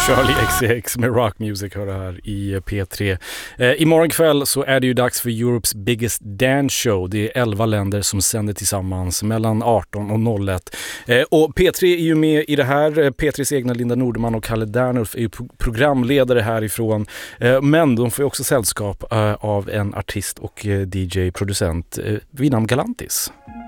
Charlie XCX med Rock Music hör här i P3. Imorgon kväll så är det ju dags för Europe's Biggest Dance Show. Det är 11 länder som sänder tillsammans mellan 18 och 01. Och P3 är ju med i det här. P3s egna Linda Nordeman och Kalle Dernulf är ju programledare härifrån. Men de får ju också sällskap av en artist och DJ-producent vid namn Galantis.